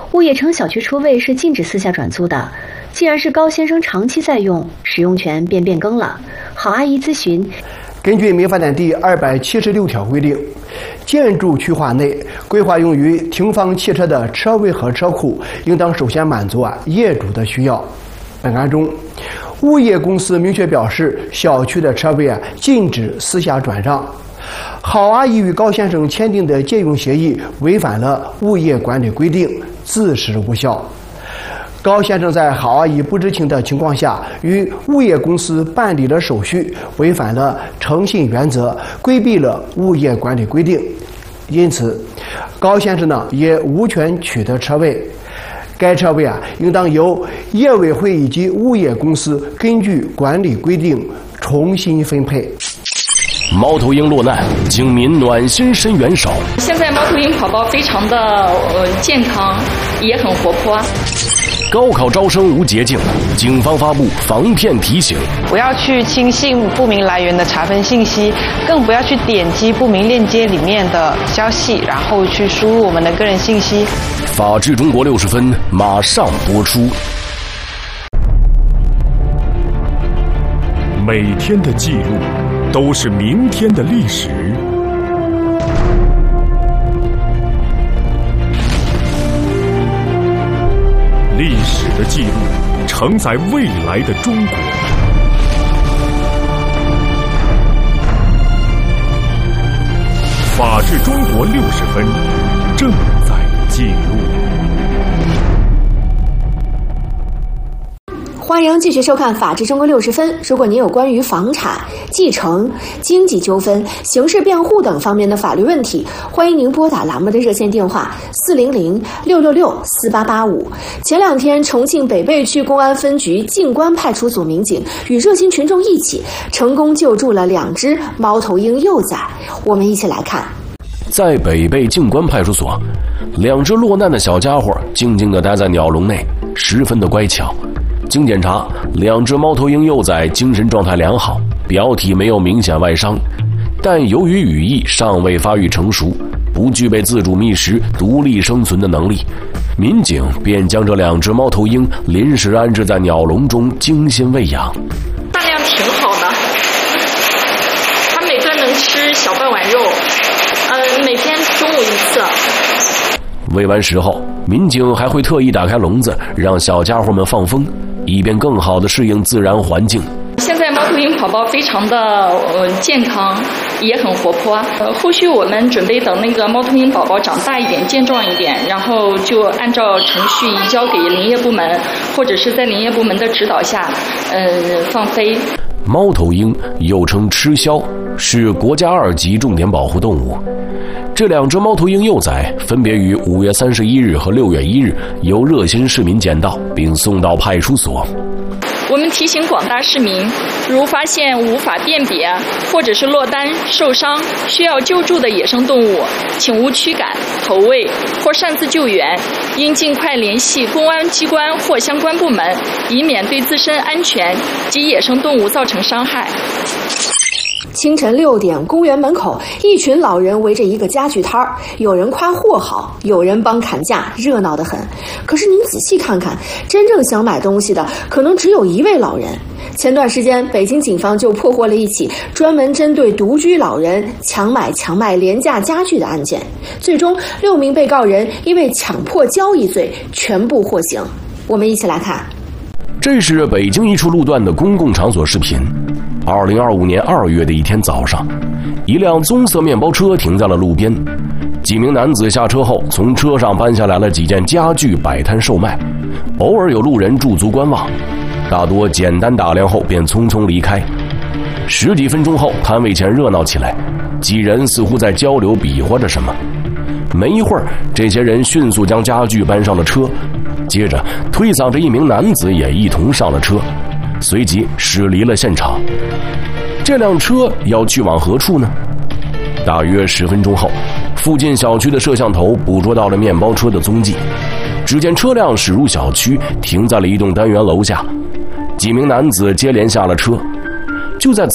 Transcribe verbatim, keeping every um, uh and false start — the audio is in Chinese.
物业称小区车位是禁止私下转租的，既然是高先生长期在用，使用权便变更了。郝阿姨咨询。 根据民法典第二百七十六条规定，建筑区划内规划用于停放汽车的车位和车库，应当首先满足啊业主的需要。本案中，物业公司明确表示，小区的车位啊禁止私下转让。郝阿姨与高先生签订的借用协议违反了物业管理规定，自始无效。高先生在郝阿姨不知情的情况下，与物业公司办理了手续，违反了诚信原则，规避了物业管理规定，因此，高先生呢也无权取得车位。该车位啊，应当由业委会以及物业公司根据管理规定重新分配。 猫头鹰落难，警民暖心伸援手。 现在猫头鹰宝宝非常的呃健康，也很活泼。 高考招生无捷径，警方发布防骗提醒： 不要去轻信不明来源的查分信息，更不要去点击不明链接里面的消息，然后去输入我们的个人信息。 法治中国六十分马上播出。 每天的记录都是明天的历史。历史的记录承载未来的中国。法治中国六十分正在记录。 欢迎继续收看《法治中国六十分》。如果您有关于房产、继承、经济纠纷、刑事辩护等方面的法律问题，欢迎您拨打栏目的热线电话四零零六六六四八八五。前两天，重庆北碚区公安分局静关派出所民警与热心群众一起，成功救助了两只猫头鹰幼崽。我们一起来看。 在北碚静关派出所，两只落难的小家伙静静地待在鸟笼内，十分的乖巧。经检查，两只猫头鹰幼崽精神状态良好，表体没有明显外伤，但由于羽翼尚未发育成熟，不具备自主觅食、独立生存的能力，民警便将这两只猫头鹰临时安置在鸟笼中，精心喂养。 饭量挺好的，它每顿能吃小半碗肉，呃，每天中午一次。 喂完食后，民警还会特意打开笼子，让小家伙们放风，以便更好地适应自然环境。 现在猫头鹰宝宝非常的呃健康，也很活泼。呃，后续我们准备等那个猫头鹰宝宝长大一点、健壮一点，然后就按照程序移交给林业部门，或者是在林业部门的指导下，呃，放飞。 猫头鹰又称吃枭，是国家二级重点保护动物。这两只猫头鹰幼崽分别于五月三十一日和六月一日由热心市民捡到，并送到派出所。 我们提醒广大市民，如发现无法辨别或者是落单、受伤需要救助的野生动物，请勿驱赶、投喂或擅自救援，应尽快联系公安机关或相关部门，以免对自身安全及野生动物造成伤害。 清晨六点，公园门口，一群老人围着一个家具摊儿，有人夸货好，有人帮砍价，热闹得很。可是您仔细看看，真正想买东西的可能只有一位老人。前段时间，北京警方就破获了一起专门针对独居老人强买强卖廉价家具的案件，最终六名被告人因为强迫交易罪全部获刑。我们一起来看。 这是北京一处路段的公共场所视频。二零二五年二月的一天早上，一辆棕色面包车停在了路边，几名男子下车后，从车上搬下来了几件家具摆摊售卖，偶尔有路人驻足观望，大多简单打量后便匆匆离开。十几分钟后，摊位前热闹起来，几人似乎在交流比划着什么。没一会儿，这些人迅速将家具搬上了车，接着推搡着一名男子也一同上了车，随即驶离了现场。这辆车要去往何处呢？大约十分钟后，附近小区的摄像头捕捉到了面包车的踪迹。只见车辆驶入小区，停在了一栋单元楼下，几名男子接连下了车。就在